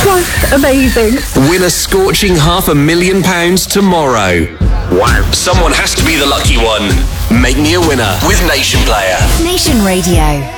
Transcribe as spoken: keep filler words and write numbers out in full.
Just amazing. Win a scorching half a million pounds tomorrow. Wow. Someone has to be the lucky one. Make me a winner with Nation Player. Nation Radio.